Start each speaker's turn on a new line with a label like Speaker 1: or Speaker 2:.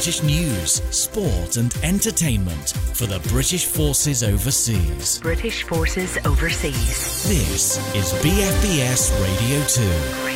Speaker 1: British news, sport and entertainment for the British Forces Overseas.
Speaker 2: British Forces Overseas.
Speaker 1: This is BFBS Radio 2.